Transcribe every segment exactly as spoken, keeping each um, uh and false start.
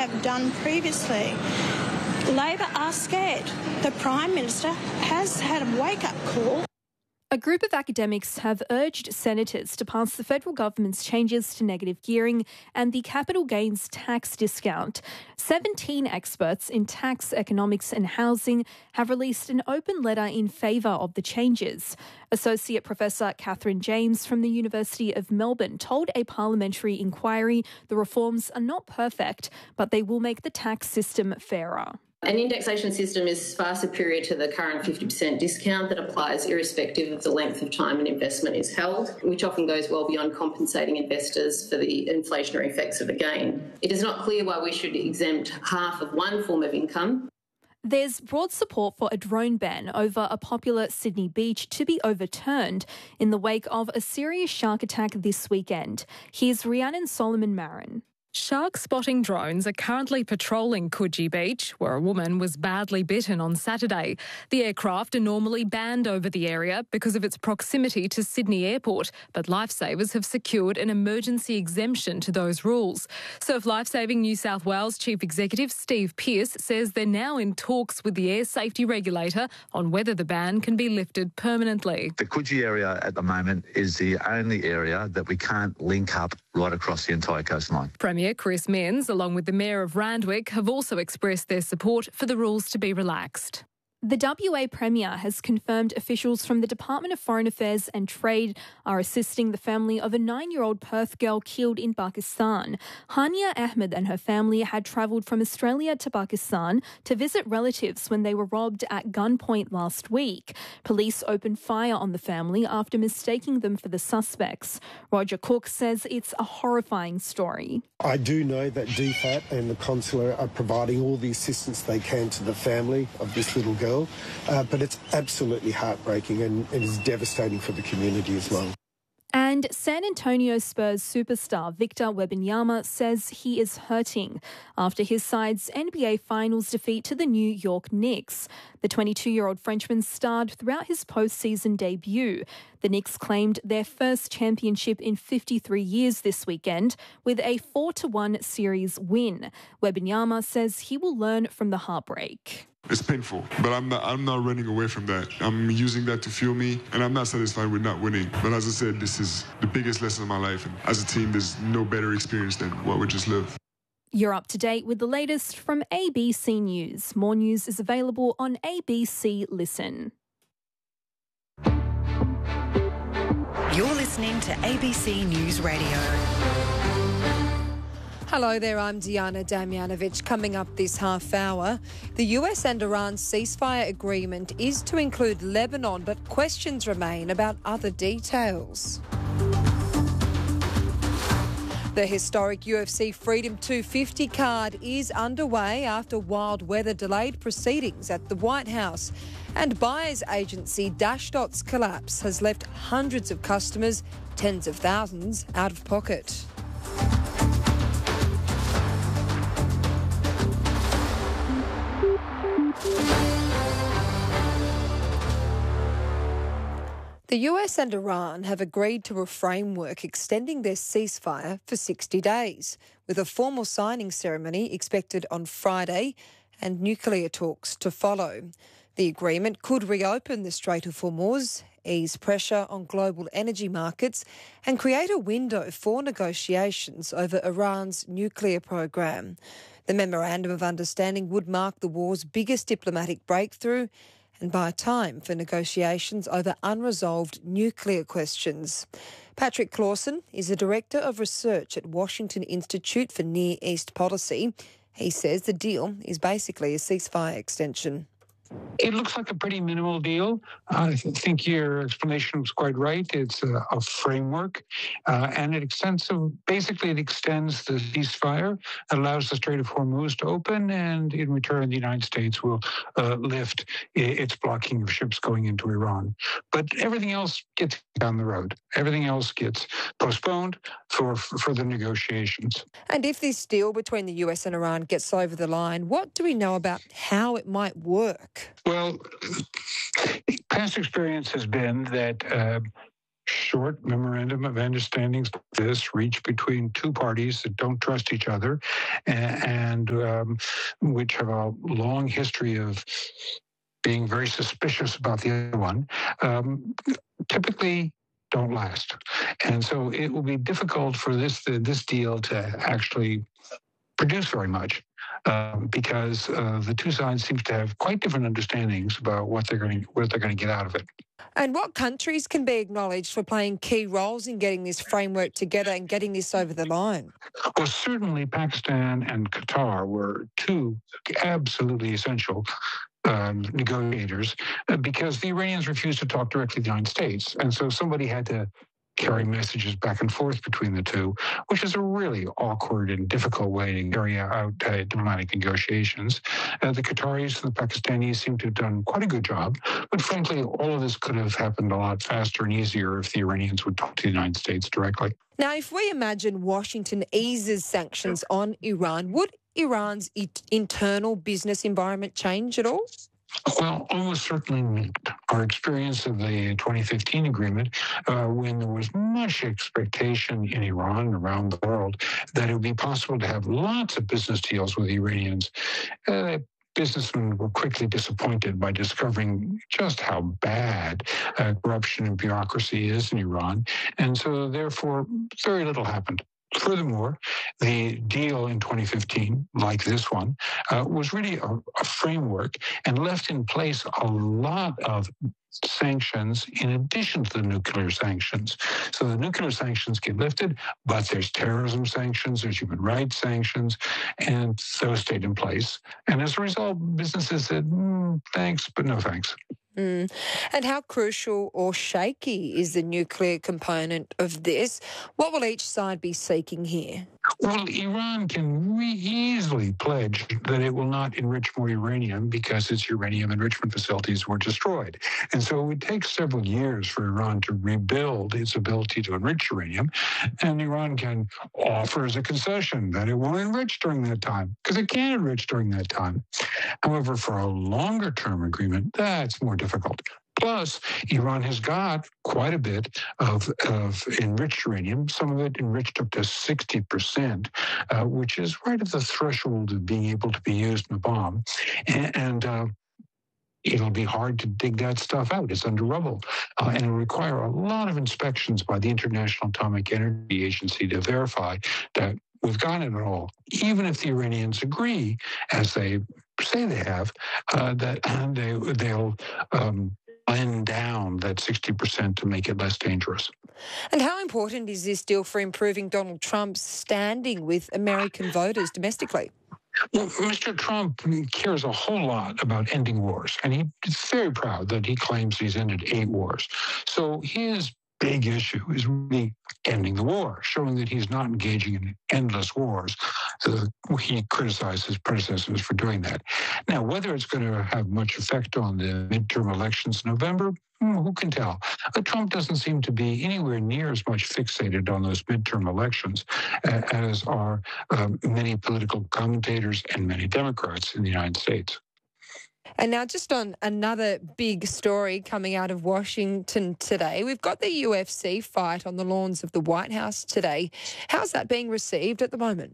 have done previously. Labor are scared. The Prime Minister has had a wake-up call. A group of academics have urged senators to pass the federal government's changes to negative gearing and the capital gains tax discount. seventeen experts in tax, economics and housing have released an open letter in favour of the changes. Associate Professor Catherine James from the University of Melbourne told a parliamentary inquiry the reforms are not perfect, but they will make the tax system fairer. An indexation system is far superior to the current fifty percent discount that applies irrespective of the length of time an investment is held, which often goes well beyond compensating investors for the inflationary effects of a gain. It is not clear why we should exempt half of one form of income. There's broad support for a drone ban over a popular Sydney beach to be overturned in the wake of a serious shark attack this weekend. Here's Rhiannon Solomon-Marin. Shark spotting drones are currently patrolling Coogee Beach, where a woman was badly bitten on Saturday. The aircraft are normally banned over the area because of its proximity to Sydney Airport, but Lifesavers have secured an emergency exemption to those rules. Surf Lifesaving New South Wales Chief Executive Steve Pearce says they're now in talks with the air safety regulator on whether the ban can be lifted permanently. The Coogee area at the moment is the only area that we can't link up right across the entire coastline. Premier Chris Minns, along with the Mayor of Randwick, have also expressed their support for the rules to be relaxed. The W A Premier has confirmed officials from the Department of Foreign Affairs and Trade are assisting the family of a nine-year-old Perth girl killed in Pakistan. Hania Ahmed and her family had travelled from Australia to Pakistan to visit relatives when they were robbed at gunpoint last week. Police opened fire on the family after mistaking them for the suspects. Roger Cook says it's a horrifying story. I do know that D FAT and the consular are providing all the assistance they can to the family of this little girl. Uh, but it's absolutely heartbreaking and it is devastating for the community as well. And San Antonio Spurs superstar Victor Wembanyama says he is hurting after his side's N B A Finals defeat to the New York Knicks. The twenty-two-year-old Frenchman starred throughout his postseason debut. The Knicks claimed their first championship in fifty-three years this weekend with a four to one series win. Wembanyama says he will learn from the heartbreak. It's painful, but I'm not, I'm not running away from that. I'm using that to fuel me, and I'm not satisfied with not winning. But as I said, this is the biggest lesson of my life. And as a team, there's no better experience than what we just lived. You're up to date with the latest from A B C News. More news is available on A B C Listen. You're listening to A B C News Radio. Hello there, I'm Diana Damjanovic. Coming up this half hour, the U S and Iran ceasefire agreement is to include Lebanon, but questions remain about other details. The historic U F C Freedom two fifty card is underway after wild weather delayed proceedings at the White House. And buyers agency Dashdot's collapse has left hundreds of customers, tens of thousands, out of pocket. The U S and Iran have agreed to a framework extending their ceasefire for sixty days, with a formal signing ceremony expected on Friday and nuclear talks to follow. The agreement could reopen the Strait of Hormuz, ease pressure on global energy markets and create a window for negotiations over Iran's nuclear program. The Memorandum of Understanding would mark the war's biggest diplomatic breakthrough and buy time for negotiations over unresolved nuclear questions. Patrick Clausen is the Director of Research at Washington Institute for Near East Policy. He says the deal is basically a ceasefire extension. It looks like a pretty minimal deal. I think your explanation was quite right. It's a, a framework, uh, and it extends. So basically, it extends the ceasefire, allows the Strait of Hormuz to open, and in return, the United States will uh, lift its blocking of ships going into Iran. But everything else gets down the road. Everything else gets postponed for for the negotiations. And if this deal between the U S and Iran gets over the line, what do we know about how it might work? Well, past experience has been that uh, short memorandum of understandings like this reached between two parties that don't trust each other and, and um, which have a long history of being very suspicious about the other one, um, typically don't last. And so it will be difficult for this this deal to actually produce very much um, because uh, the two sides seem to have quite different understandings about what they're going to what they're going to get out of it. And what countries can be acknowledged for playing key roles in getting this framework together and getting this over the line? Well, certainly Pakistan and Qatar were two absolutely essential Um, negotiators uh, because the Iranians refused to talk directly to the United States. And so somebody had to carry messages back and forth between the two, which is a really awkward and difficult way to carry out uh, diplomatic negotiations. Uh, the Qataris and the Pakistanis seem to have done quite a good job, but frankly, all of this could have happened a lot faster and easier if the Iranians would talk to the United States directly. Now, if we imagine Washington eases sanctions on Iran, would Iran's it- internal business environment change at all? Well, almost certainly not. Our experience of the twenty fifteen agreement, uh, when there was much expectation in Iran and around the world that it would be possible to have lots of business deals with the Iranians, uh, businessmen were quickly disappointed by discovering just how bad uh, corruption and bureaucracy is in Iran. And so, therefore, very little happened. Furthermore, the deal in twenty fifteen, like this one, uh, was really a, a framework and left in place a lot of sanctions in addition to the nuclear sanctions. So the nuclear sanctions get lifted, but there's terrorism sanctions, there's human rights sanctions, and those stayed in place. And as a result, businesses said, mm, thanks, but no thanks. Mm. And how crucial or shaky is the nuclear component of this? What will each side be seeking here? Well, Iran can re- easily pledge that it will not enrich more uranium because its uranium enrichment facilities were destroyed. And so it would take several years for Iran to rebuild its ability to enrich uranium. And Iran can offer as a concession that it won't enrich during that time because it can enrich during that time. However, for a longer-term agreement, that's more difficult. Plus, Iran has got quite a bit of, of enriched uranium, some of it enriched up to sixty percent, uh, which is right at the threshold of being able to be used in a bomb. And, and uh, it'll be hard to dig that stuff out. It's under rubble. Uh, and it'll require a lot of inspections by the International Atomic Energy Agency to verify that we've got it all. Even if the Iranians agree, as they say they have, uh, that they, they'll... Um, blend down that sixty percent to make it less dangerous. And how important is this deal for improving Donald Trump's standing with American voters domestically? Well, Mister Trump cares a whole lot about ending wars, and he's very proud that he claims he's ended eight wars. So his big issue is really ending the war, showing that he's not engaging in endless wars. So he criticized his predecessors for doing that. Now, whether it's going to have much effect on the midterm elections in November, who can tell? But Trump doesn't seem to be anywhere near as much fixated on those midterm elections as are um, many political commentators and many Democrats in the United States. And now just on another big story coming out of Washington today, we've got the U F C fight on the lawns of the White House today. How's that being received at the moment?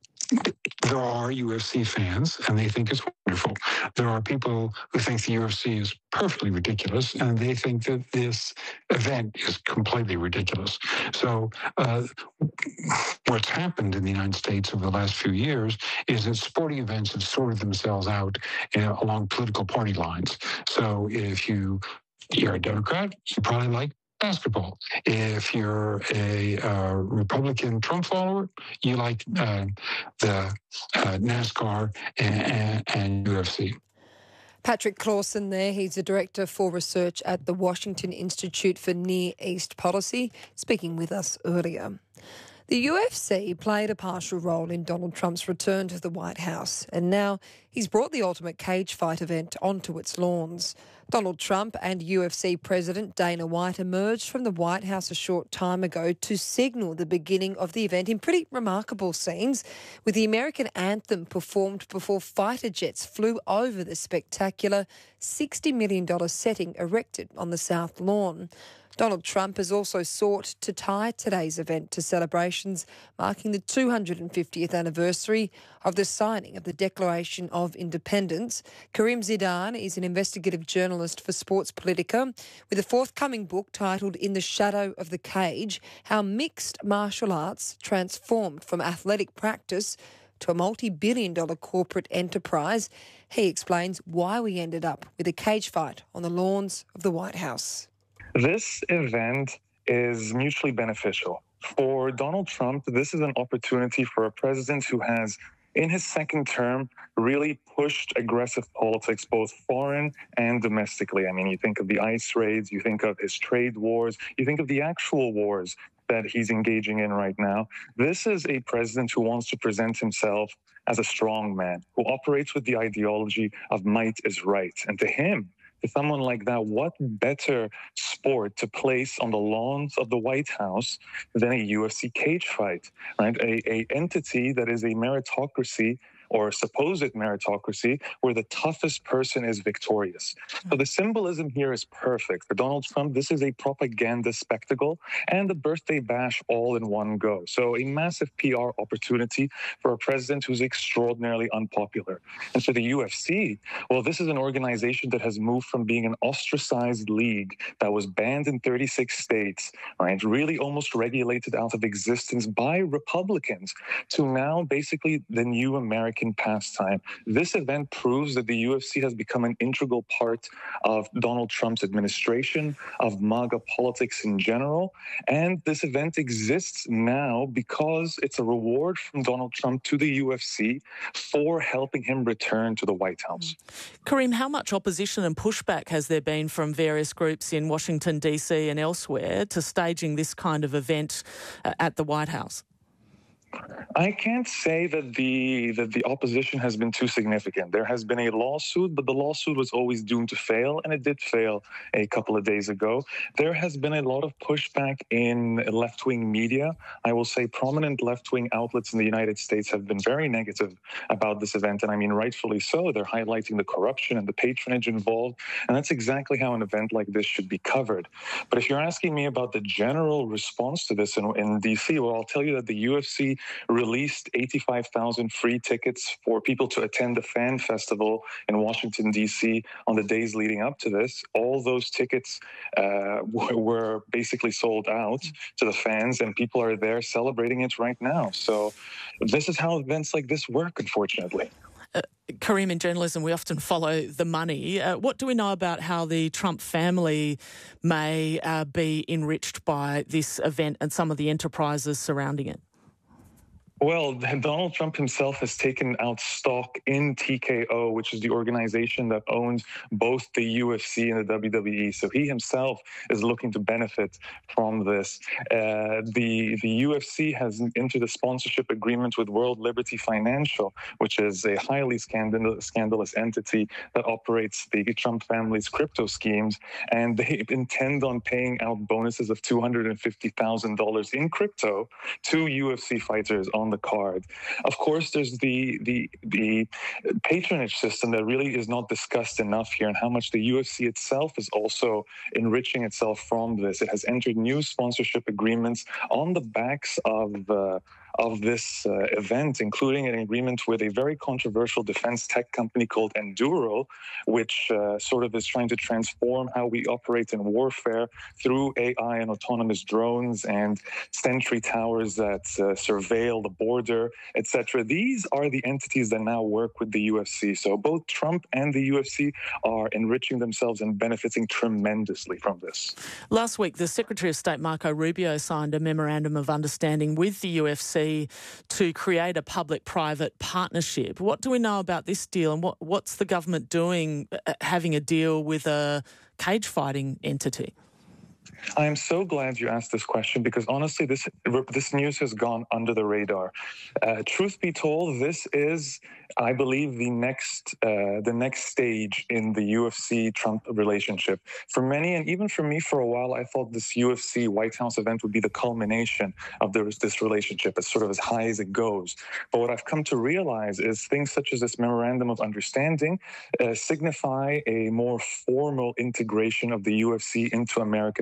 There are U F C fans, and they think it's wonderful. There are people who think the U F C is perfectly ridiculous, and they think that this event is completely ridiculous. So uh, what's happened in the United States over the last few years is that sporting events have sorted themselves out you know, along political party lines. So if you, you're a Democrat, you probably like basketball. If you're a uh, Republican Trump follower, you like uh, the uh, NASCAR and, and U F C. Patrick Clausen there, he's the Director for Research at the Washington Institute for Near East Policy, speaking with us earlier. The U F C played a partial role in Donald Trump's return to the White House, and now he's brought the Ultimate Cage Fight event onto its lawns. Donald Trump and U F C President Dana White emerged from the White House a short time ago to signal the beginning of the event in pretty remarkable scenes, with the American anthem performed before fighter jets flew over the spectacular sixty million dollars setting erected on the South Lawn. Donald Trump has also sought to tie today's event to celebrations marking the two hundred fiftieth anniversary of the signing of the Declaration of Independence. Karim Zidane is an investigative journalist for Sports Politica with a forthcoming book titled In the Shadow of the Cage, How Mixed Martial Arts Transformed from Athletic Practice to a multi-billion dollar corporate enterprise. He explains why we ended up with a cage fight on the lawns of the White House. This event is mutually beneficial. For Donald Trump, this is an opportunity for a president who has, in his second term, really pushed aggressive politics, both foreign and domestically. I mean, you think of the ICE raids, you think of his trade wars, you think of the actual wars that he's engaging in right now. This is a president who wants to present himself as a strong man, who operates with the ideology of might is right. And to him, to someone like that, what better sport to place on the lawns of the White House than a U F C cage fight, right? A, a entity that is a meritocracy or supposed meritocracy, where the toughest person is victorious. So the symbolism here is perfect. For Donald Trump, this is a propaganda spectacle and a birthday bash all in one go. So a massive P R opportunity for a president who's extraordinarily unpopular. And for the U F C, well, this is an organization that has moved from being an ostracized league that was banned in thirty-six states, right, really almost regulated out of existence by Republicans, to now basically the new American pastime. This event proves that the U F C has become an integral part of Donald Trump's administration, of MAGA politics in general. And this event exists now because it's a reward from Donald Trump to the U F C for helping him return to the White House. Karim, how much opposition and pushback has there been from various groups in Washington, D C and elsewhere to staging this kind of event at the White House? I can't say that the that the opposition has been too significant. There has been a lawsuit, but the lawsuit was always doomed to fail, and it did fail a couple of days ago. There has been a lot of pushback in left-wing media. I will say prominent left-wing outlets in the United States have been very negative about this event, and I mean rightfully so. They're highlighting the corruption and the patronage involved, and that's exactly how an event like this should be covered. But if you're asking me about the general response to this in, in D C, well, I'll tell you that the U F C released eighty-five thousand free tickets for people to attend the fan festival in Washington, D C on the days leading up to this. All those tickets uh, were basically sold out to the fans, and people are there celebrating it right now. So this is how events like this work, unfortunately. Uh, Karim, in journalism, we often follow the money. Uh, what do we know about how the Trump family may uh, be enriched by this event and some of the enterprises surrounding it? Well, Donald Trump himself has taken out stock in T K O, which is the organization that owns both the U F C and the W W E. So he himself is looking to benefit from this. Uh, the, the U F C has entered a sponsorship agreement with World Liberty Financial, which is a highly scandal- scandalous entity that operates the Trump family's crypto schemes. And they intend on paying out bonuses of two hundred fifty thousand dollars in crypto to U F C fighters on the card. Of course, there's the the the patronage system that really is not discussed enough here, and how much the U F C itself is also enriching itself from this. It has entered new sponsorship agreements on the backs of uh, of this uh, event, including an agreement with a very controversial defense tech company called Enduro, which uh, sort of is trying to transform how we operate in warfare through A I and autonomous drones and sentry towers that uh, surveil the border, et cetera. These are the entities that now work with the U F C. So both Trump and the U F C are enriching themselves and benefiting tremendously from this. Last week, the Secretary of State, Marco Rubio, signed a memorandum of understanding with the U F C to create a public-private partnership. What do we know about this deal, and what, what's the government doing uh, having a deal with a cage fighting entity? I am so glad you asked this question, because honestly, this this news has gone under the radar. Uh, truth be told, this is, I believe, the next uh, the next stage in the U F C-Trump relationship. For many, and even for me for a while, I thought this U F C White House event would be the culmination of this, this relationship. It's sort of as high as it goes. But what I've come to realize is things such as this memorandum of understanding uh, signify a more formal integration of the U F C into American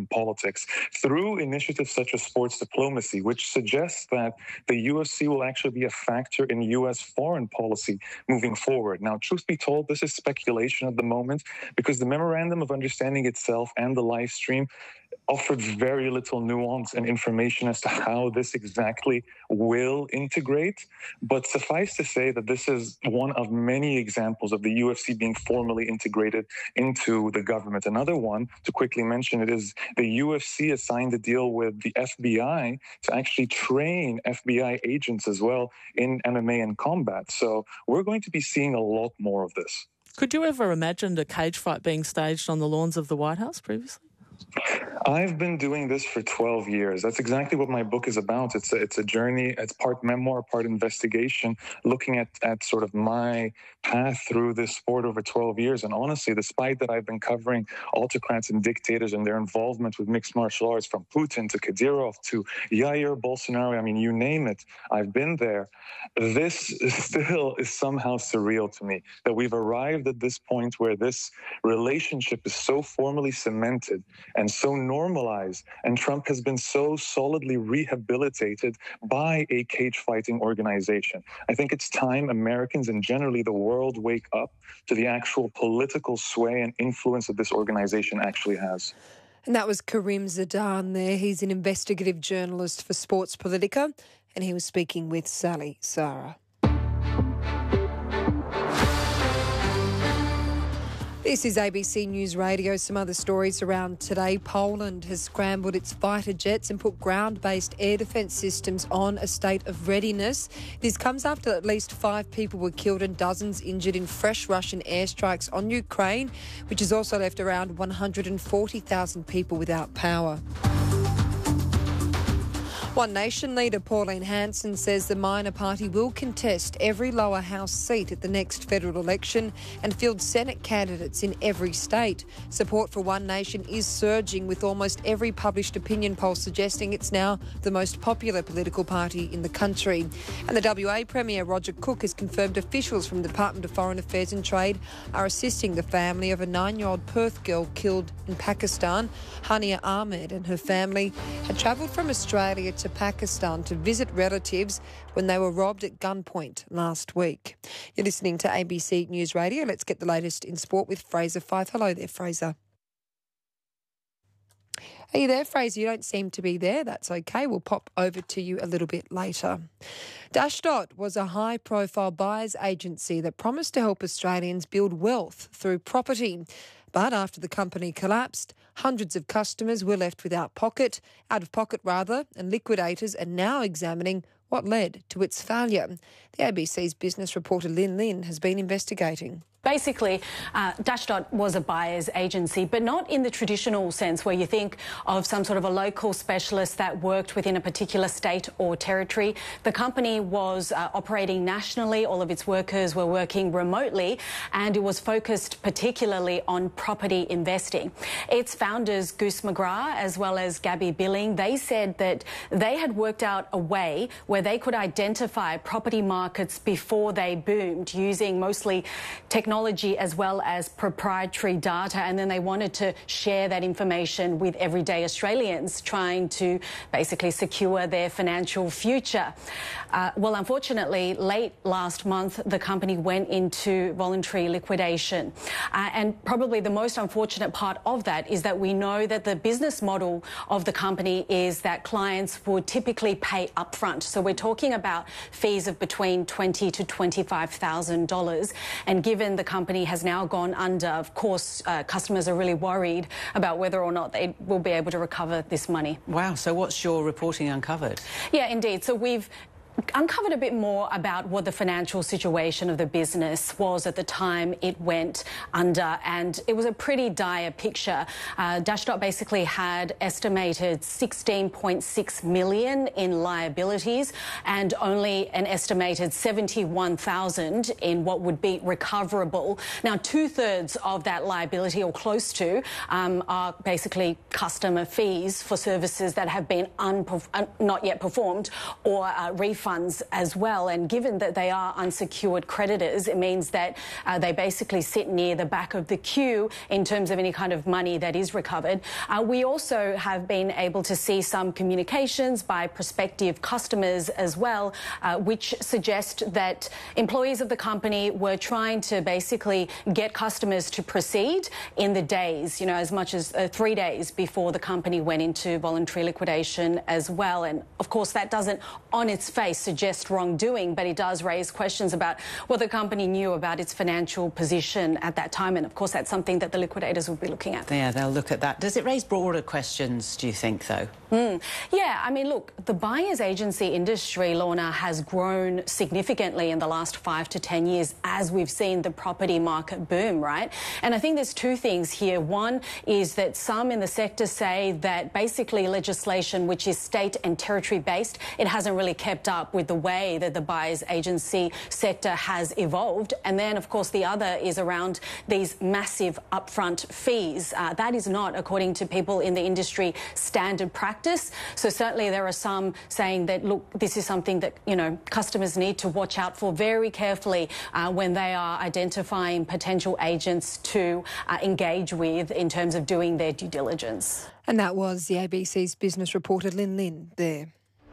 politics through initiatives such as sports diplomacy, which suggests that the U F C will actually be a factor in U S foreign policy moving forward. Now, truth be told, this is speculation at the moment because the Memorandum of Understanding itself and the live stream offered very little nuance and information as to how this exactly will integrate. But suffice to say that this is one of many examples of the U F C being formally integrated into the government. Another one, to quickly mention it, is the U F C has signed a deal with the F B I to actually train F B I agents as well in M M A and combat. So we're going to be seeing a lot more of this. Could you ever imagine a cage fight being staged on the lawns of the White House previously? I've been doing this for twelve years. That's exactly what my book is about. It's a, it's a journey. It's part memoir, part investigation, looking at, at sort of my path through this sport over twelve years. And honestly, despite that I've been covering autocrats and dictators and their involvement with mixed martial arts, from Putin to Kadyrov to Jair Bolsonaro, I mean, you name it, I've been there. This still is somehow surreal to me, that we've arrived at this point where this relationship is so formally cemented and so normalized, and Trump has been so solidly rehabilitated by a cage fighting organization. I think it's time Americans and generally the world wake up to the actual political sway and influence that this organization actually has. And that was Karim Zidan there. He's an investigative journalist for Sports Politica, and he was speaking with Sally Sarah. This is A B C News Radio. Some other stories around today. Poland has scrambled its fighter jets and put ground-based air defence systems on a state of readiness. This comes after at least five people were killed and dozens injured in fresh Russian airstrikes on Ukraine, which has also left around one hundred forty thousand people without power. One Nation leader Pauline Hanson says the Minor Party will contest every lower house seat at the next federal election and field Senate candidates in every state. Support for One Nation is surging, with almost every published opinion poll suggesting it's now the most popular political party in the country. And the W A Premier Roger Cook has confirmed officials from the Department of Foreign Affairs and Trade are assisting the family of a nine-year-old Perth girl killed in Pakistan. Hania Ahmed and her family had travelled from Australia to Pakistan to visit relatives when they were robbed at gunpoint last week. You're listening to A B C News Radio. Let's get the latest in sport with Fraser Fyfe. Hello there, Fraser. Are you there, Fraser? You don't seem to be there. That's okay. We'll pop over to you a little bit later. Dashdot was a high-profile buyers agency that promised to help Australians build wealth through property. But after the company collapsed, hundreds of customers were left without pocket, out of pocket rather, and liquidators are now examining what led to its failure. The A B C's business reporter Lynn Lynn has been investigating. Basically, uh, Dashdot was a buyer's agency, but not in the traditional sense where you think of some sort of a local specialist that worked within a particular state or territory. The company was uh, operating nationally. All of its workers were working remotely, and it was focused particularly on property investing. Its founders, Goose McGrath, as well as Gabby Billing, they said that they had worked out a way where they could identify property markets before they boomed, using mostly technology technology as well as proprietary data, and then they wanted to share that information with everyday Australians trying to basically secure their financial future. Uh, well, unfortunately, late last month, the company went into voluntary liquidation. Uh, and probably the most unfortunate part of that is that we know that the business model of the company is that clients would typically pay upfront. So we're talking about fees of between twenty thousand to twenty-five thousand dollars. And given the company has now gone under, of course, uh, customers are really worried about whether or not they will be able to recover this money. Wow. So what's your reporting uncovered? Yeah, indeed. So we've uncovered a bit more about what the financial situation of the business was at the time it went under, and it was a pretty dire picture. Uh, Dashdot basically had estimated sixteen point six million dollars in liabilities and only an estimated seventy-one thousand dollars in what would be recoverable. Now, two-thirds of that liability, or close to, um, are basically customer fees for services that have been unperf- un- not yet performed or uh, refunded funds as well. And given that they are unsecured creditors, it means that uh, they basically sit near the back of the queue in terms of any kind of money that is recovered. Uh, we also have been able to see some communications by prospective customers as well, uh, which suggest that employees of the company were trying to basically get customers to proceed in the days, you know, as much as uh, three days before the company went into voluntary liquidation as well. And of course, that doesn't on its face suggest wrongdoing, but it does raise questions about what the company knew about its financial position at that time. And of course, that's something that the liquidators will be looking at. Yeah, they'll look at that. Does it raise broader questions, do you think, though? Mm. Yeah, I mean, look, the buyer's agency industry, Lorna, has grown significantly in the last five to ten years as we've seen the property market boom, right? And I think there's two things here. One is that some in the sector say that basically legislation which is state and territory based, it hasn't really kept up with the way that the buyer's agency sector has evolved. And then, of course, the other is around these massive upfront fees. Uh, that is not, according to people in the industry, standard practice. So certainly there are some saying that, look, this is something that, you know, customers need to watch out for very carefully uh, when they are identifying potential agents to uh, engage with in terms of doing their due diligence. And that was the A B C's business reporter Lynn Lynn there.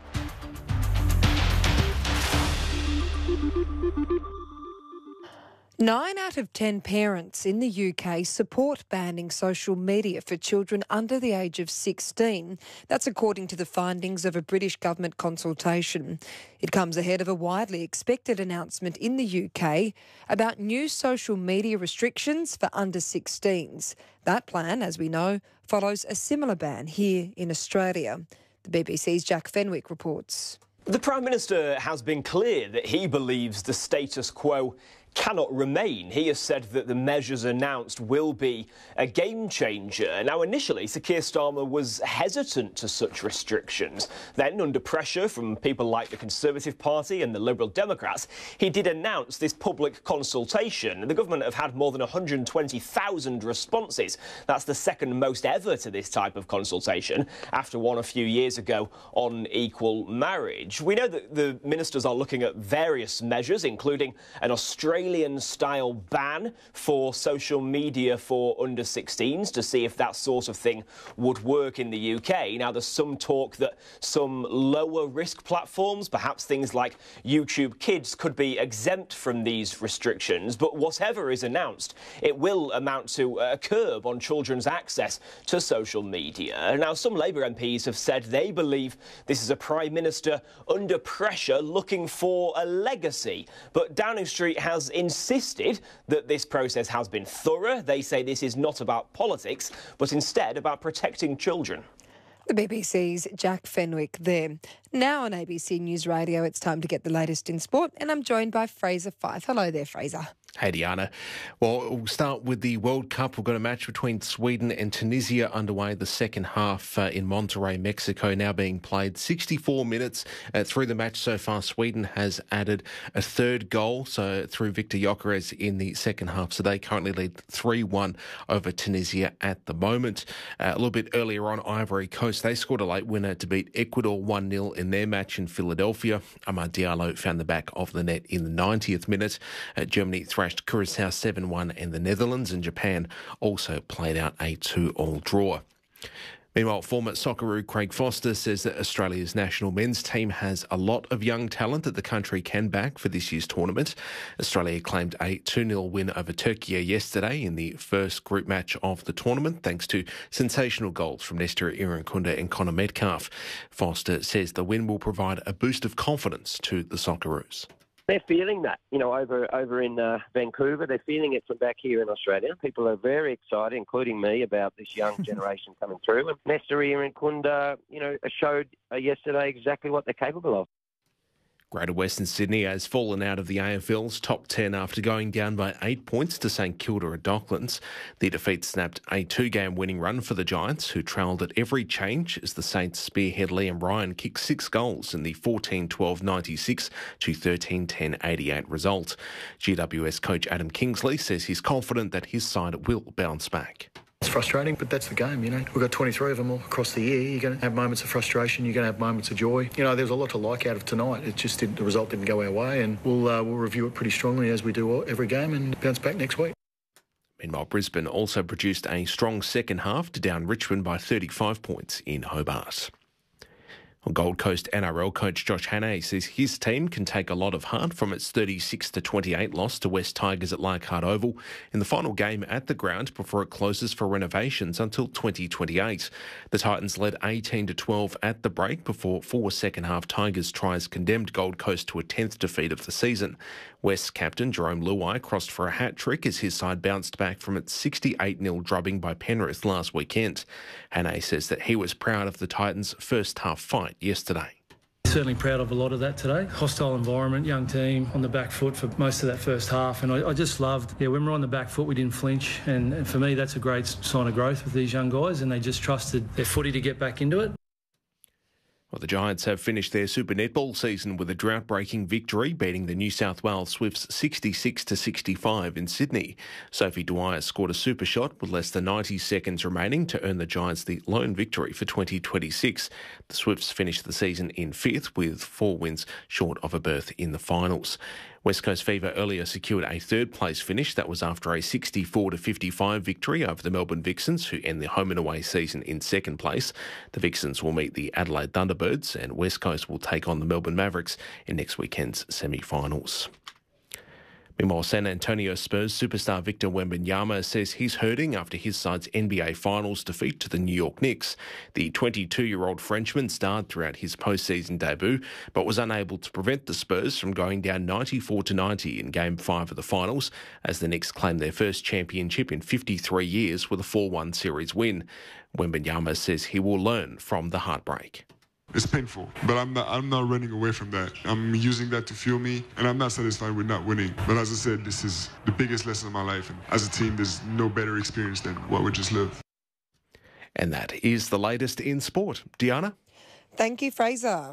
Nine out of ten parents in the U K support banning social media for children under the age of sixteen. That's according to the findings of a British government consultation. It comes ahead of a widely expected announcement in the U K about new social media restrictions for under sixteens. That plan, as we know, follows a similar ban here in Australia. The B B C's Jack Fenwick reports. The Prime Minister has been clear that he believes the status quo cannot remain. He has said that the measures announced will be a game changer. Now, initially, Sir Keir Starmer was hesitant to such restrictions. Then, under pressure from people like the Conservative Party and the Liberal Democrats, he did announce this public consultation. The government have had more than one hundred twenty thousand responses. That's the second most ever to this type of consultation, after one a few years ago on equal marriage. We know that the ministers are looking at various measures, including an Australian Australian-style ban for social media for under sixteens to see if that sort of thing would work in the U K. Now, there's some talk that some lower-risk platforms, perhaps things like YouTube Kids, could be exempt from these restrictions. But whatever is announced, it will amount to a curb on children's access to social media. Now, some Labour M Ps have said they believe this is a Prime Minister under pressure looking for a legacy. But Downing Street has insisted that this process has been thorough. They say this is not about politics, but instead about protecting children. The B B C's Jack Fenwick there. Now on A B C News Radio, it's time to get the latest in sport, and I'm joined by Fraser Fyfe. Hello there, Fraser. Hey, Diana. Well, we'll start with the World Cup. We've got a match between Sweden and Tunisia underway. The second half uh, in Monterrey, Mexico, now being played. sixty-four minutes uh, through the match so far. Sweden has added a third goal, so through Victor Gyökeres in the second half. So they currently lead three one over Tunisia at the moment. Uh, a little bit earlier on, Ivory Coast, they scored a late winner to beat Ecuador one nil in their match in Philadelphia. Amad Diallo found the back of the net in the ninetieth minute. Uh, Germany thrashed Curaçao seven one, and the Netherlands and Japan also played out a two all draw. Meanwhile, former Socceroo Craig Foster says that Australia's national men's team has a lot of young talent that the country can back for this year's tournament. Australia claimed a two nil win over Turkey yesterday in the first group match of the tournament, thanks to sensational goals from Nestor Irankunda and Connor Metcalf. Foster says the win will provide a boost of confidence to the Socceroos. They're feeling that, you know, over over in uh, Vancouver. They're feeling it from back here in Australia. People are very excited, including me, about this young generation coming through. And Nestor Irankunda, you know, showed uh, yesterday exactly what they're capable of. Greater Western Sydney has fallen out of the A F L's top ten after going down by eight points to St Kilda at Docklands. The defeat snapped a two-game winning run for the Giants, who trailed at every change as the Saints spearhead Liam Ryan kicked six goals in the fourteen twelve ninety-six to thirteen ten eighty-eight result. G W S coach Adam Kingsley says he's confident that his side will bounce back. It's frustrating, but that's the game, you know. We've got twenty-three of them all across the year. You're going to have moments of frustration. You're going to have moments of joy. You know, there's a lot to like out of tonight. It just didn't, the result didn't go our way, and we'll uh, we'll review it pretty strongly as we do all, every game and bounce back next week. Meanwhile, Brisbane also produced a strong second half to down Richmond by thirty-five points in Hobart. Gold Coast N R L coach Josh Hannay says his team can take a lot of heart from its thirty-six to twenty-eight loss to West Tigers at Leichhardt Oval in the final game at the ground before it closes for renovations until twenty twenty-eight. The Titans led eighteen to twelve at the break before four second-half Tigers tries condemned Gold Coast to a tenth defeat of the season. West's captain Jerome Luai crossed for a hat-trick as his side bounced back from its sixty-eight nil drubbing by Penrith last weekend. Hannay says that he was proud of the Titans' first-half fight yesterday. Certainly proud of a lot of that today. Hostile environment, young team on the back foot for most of that first half, and I, I just loved, yeah, when we're on the back foot we didn't flinch, and, and for me that's a great sign of growth with these young guys, and they just trusted their footy to get back into it. Well, the Giants have finished their Super Netball season with a drought-breaking victory, beating the New South Wales Swifts sixty-six to sixty-five in Sydney. Sophie Dwyer scored a super shot with less than ninety seconds remaining to earn the Giants the lone victory for twenty twenty-six. The Swifts finished the season in fifth with four wins short of a berth in the finals. West Coast Fever earlier secured a third-place finish. That was after a sixty-four to fifty-five victory over the Melbourne Vixens, who end the home and away season in second place. The Vixens will meet the Adelaide Thunderbirds, and West Coast will take on the Melbourne Mavericks in next weekend's semi-finals. Meanwhile, San Antonio Spurs superstar Victor Wembanyama says he's hurting after his side's N B A Finals defeat to the New York Knicks. The twenty-two-year-old Frenchman starred throughout his postseason debut, but was unable to prevent the Spurs from going down ninety-four to ninety in Game five of the Finals, as the Knicks claimed their first championship in fifty-three years with a four one series win. Wembanyama says he will learn from the heartbreak. It's painful, but I'm not, I'm not running away from that. I'm using that to fuel me, and I'm not satisfied with not winning. But as I said, this is the biggest lesson of my life, and as a team, there's no better experience than what we just lived. And that is the latest in sport. Diana? Thank you, Fraser.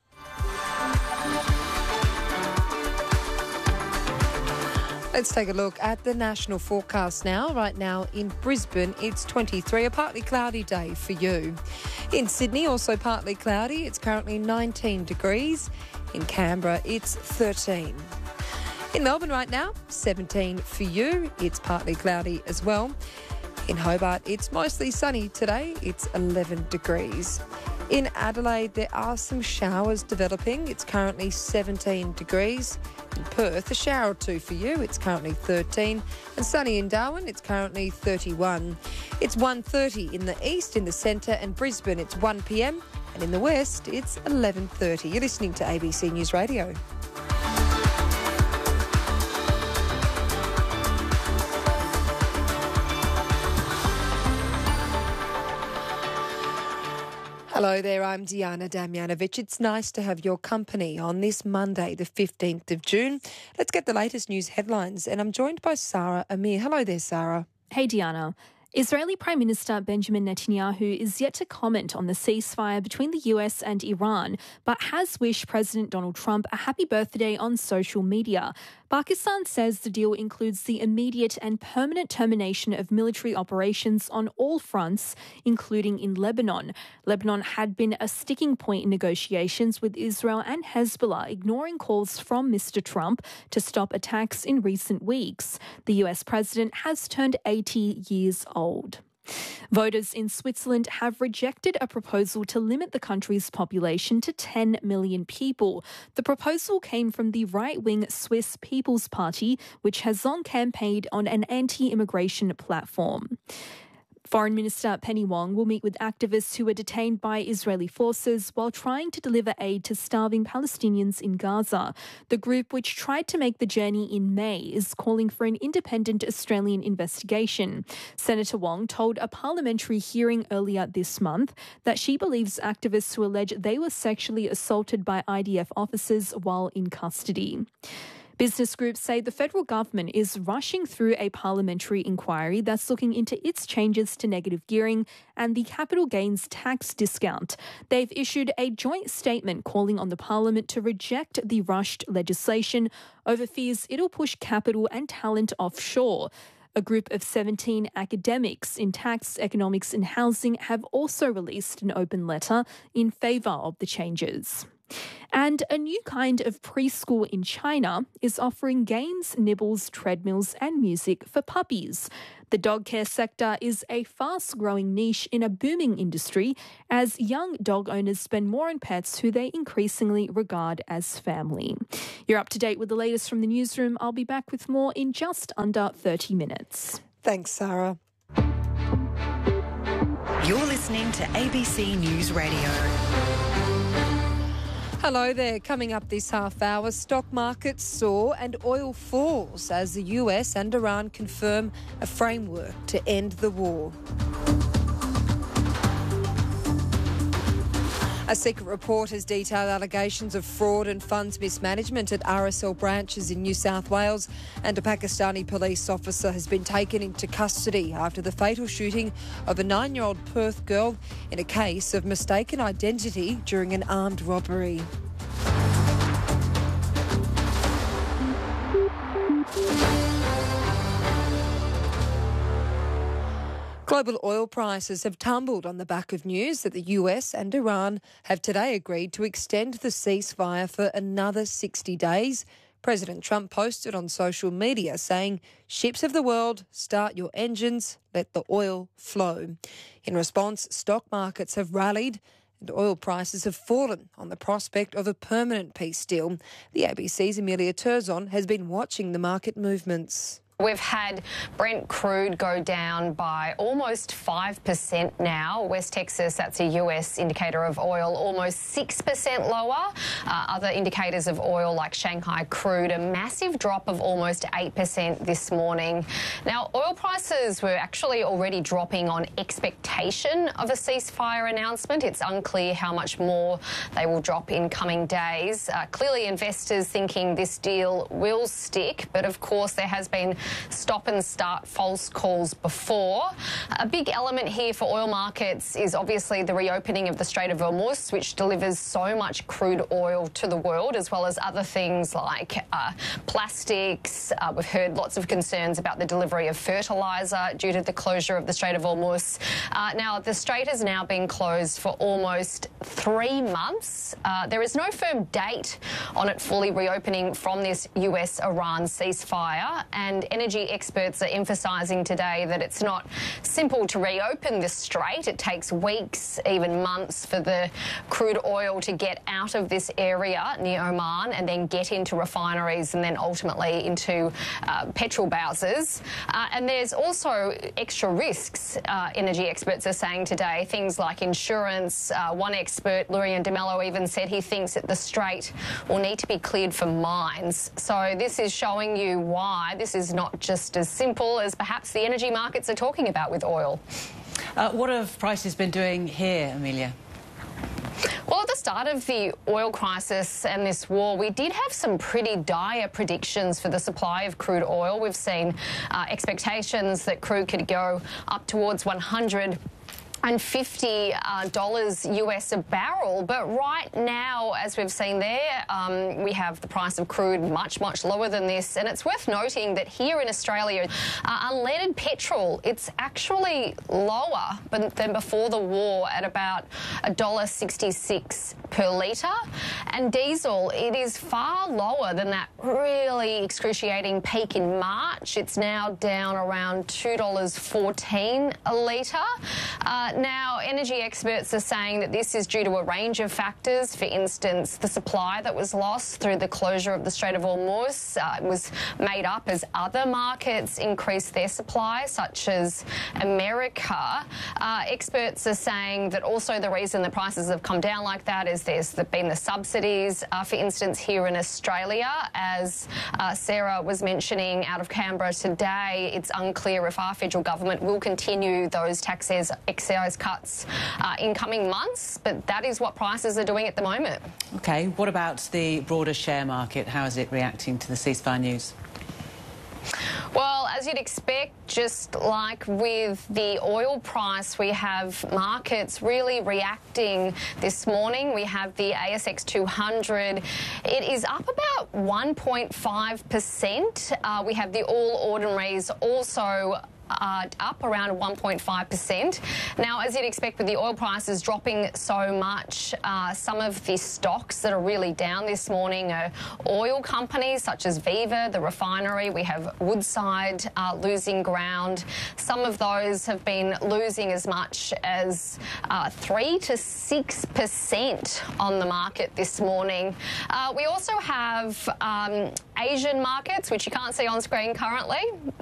Let's take a look at the national forecast now. Right now in Brisbane, it's twenty-three, a partly cloudy day for you. In Sydney, also partly cloudy. It's currently nineteen degrees. In Canberra, it's thirteen. In Melbourne right now, seventeen for you. It's partly cloudy as well. In Hobart, it's mostly sunny today. It's eleven degrees. In Adelaide, there are some showers developing. It's currently seventeen degrees. In Perth, a shower or two for you. It's currently thirteen. And sunny in Darwin, it's currently thirty-one. It's one thirty in the east, in the centre, and Brisbane, it's one p m. And in the west, it's eleven thirty. You're listening to A B C News Radio. Hello there, I'm Diana Damjanovic. It's nice to have your company on this Monday, the fifteenth of June. Let's get the latest news headlines, and I'm joined by Sarah Amir. Hello there, Sarah. Hey, Diana. Israeli Prime Minister Benjamin Netanyahu is yet to comment on the ceasefire between the U S and Iran, but has wished President Donald Trump a happy birthday on social media. Pakistan says the deal includes the immediate and permanent termination of military operations on all fronts, including in Lebanon. Lebanon had been a sticking point in negotiations with Israel and Hezbollah, ignoring calls from Mister Trump to stop attacks in recent weeks. The U S president has turned eighty years old. Voters in Switzerland have rejected a proposal to limit the country's population to ten million people. The proposal came from the right-wing Swiss People's Party, which has long campaigned on an anti-immigration platform. Foreign Minister Penny Wong will meet with activists who were detained by Israeli forces while trying to deliver aid to starving Palestinians in Gaza. The group, which tried to make the journey in May, is calling for an independent Australian investigation. Senator Wong told a parliamentary hearing earlier this month that she believes activists who allege they were sexually assaulted by I D F officers while in custody. Business groups say the federal government is rushing through a parliamentary inquiry that's looking into its changes to negative gearing and the capital gains tax discount. They've issued a joint statement calling on the parliament to reject the rushed legislation over fears it'll push capital and talent offshore. A group of seventeen academics in tax, economics and housing have also released an open letter in favour of the changes. And a new kind of preschool in China is offering games, nibbles, treadmills and music for puppies. The dog care sector is a fast-growing niche in a booming industry as young dog owners spend more on pets who they increasingly regard as family. You're up to date with the latest from the newsroom. I'll be back with more in just under thirty minutes. Thanks, Sarah. You're listening to A B C News Radio. Hello there. Coming up this half hour, stock markets soar and oil falls as the U S and Iran confirm a framework to end the war. A secret report has detailed allegations of fraud and funds mismanagement at R S L branches in New South Wales, and a Pakistani police officer has been taken into custody after the fatal shooting of a nine-year-old Perth girl in a case of mistaken identity during an armed robbery. Global oil prices have tumbled on the back of news that the U S and Iran have today agreed to extend the ceasefire for another sixty days. President Trump posted on social media saying, "Ships of the world, start your engines, let the oil flow." In response, stock markets have rallied and oil prices have fallen on the prospect of a permanent peace deal. The A B C's Amelia Turzon has been watching the market movements. We've had Brent crude go down by almost five percent now. West Texas, that's a U S indicator of oil, almost six percent lower. Uh, other indicators of oil like Shanghai crude, a massive drop of almost eight percent this morning. Now, oil prices were actually already dropping on expectation of a ceasefire announcement. It's unclear how much more they will drop in coming days. Uh, clearly, investors thinking this deal will stick, but of course there has been stop and start false calls before. A big element here for oil markets is obviously the reopening of the Strait of Hormuz, which delivers so much crude oil to the world, as well as other things like uh, plastics. Uh, we've heard lots of concerns about the delivery of fertiliser due to the closure of the Strait of Hormuz. Uh, now, the strait has now been closed for almost three months. Uh, there is no firm date on it fully reopening from this U S Iran ceasefire, and energy experts are emphasising today that it's not simple to reopen the strait. It takes weeks, even months, for the crude oil to get out of this area near Oman and then get into refineries and then ultimately into uh, petrol bowsers. Uh, and there's also extra risks, uh, energy experts are saying today, things like insurance. Uh, one expert, Lurian DeMello, even said he thinks that the strait will need to be cleared for mines. So this is showing you why this is not just as simple as perhaps the energy markets are talking about with oil. Uh, what have prices been doing here, Amelia? Well, at the start of the oil crisis and this war, we did have some pretty dire predictions for the supply of crude oil. We've seen uh, expectations that crude could go up towards one hundred and fifty dollars U S a barrel. But right now, as we've seen there, um, we have the price of crude much, much lower than this. And it's worth noting that here in Australia, uh, unleaded petrol, it's actually lower than before the war at about one dollar sixty-six per litre. And diesel, it is far lower than that really excruciating peak in March. It's now down around two dollars fourteen a litre. Uh, Now, energy experts are saying that this is due to a range of factors. For instance, the supply that was lost through the closure of the Strait of Hormuz uh, was made up as other markets increased their supply, such as America. Uh, experts are saying that also the reason the prices have come down like that is there's been the subsidies. Uh, for instance, here in Australia, as uh, Sarah was mentioning out of Canberra today, it's unclear if our federal government will continue those tax excise cuts uh, in coming months, but that is what prices are doing at the moment. OK, what about the broader share market? How is it reacting to the ceasefire news? Well, as you'd expect, just like with the oil price, we have markets really reacting this morning. We have the A S X two hundred. It is up about one point five percent. Uh, we have the All Ordinaries also Uh, up around one point five percent. Now, as you'd expect with the oil prices dropping so much, uh, some of the stocks that are really down this morning are oil companies such as Viva, the refinery. We have Woodside uh, losing ground. Some of those have been losing as much as uh, three to six percent on the market this morning. Uh, we also have um, Asian markets, which you can't see on screen currently.